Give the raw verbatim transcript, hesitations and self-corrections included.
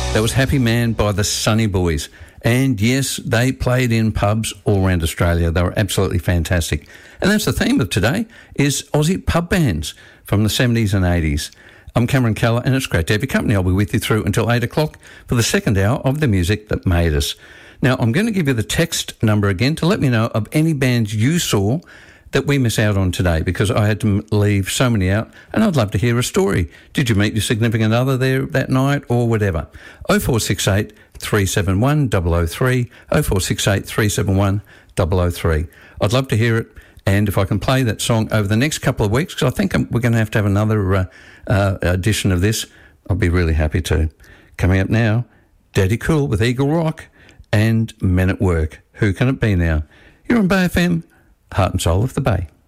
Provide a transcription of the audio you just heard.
That was Happy Man by the Sunny Boys. And yes, they played in pubs all around Australia. They were absolutely fantastic. And that's the theme of today, is Aussie pub bands from the seventies and eighties. I'm Cameron Keller, and it's great to have your company. I'll be with you through until eight o'clock for the second hour of the music that made us. Now, I'm going to give you the text number again to let me know of any bands you saw that we miss out on today, because I had to leave so many out, and I'd love to hear a story. Did you meet your significant other there that night or whatever? oh four six eight, three seven one, double oh three, oh four six eight, three seven one, double oh three. I'd love to hear it, and if I can play that song over the next couple of weeks, because I think I'm, we're going to have to have another uh, uh, edition of this, I'll be really happy to. Coming up now, Daddy Cool with Eagle Rock and Men at Work. Who can it be now? You're on Bay F M, Heart and Soul of the Bay.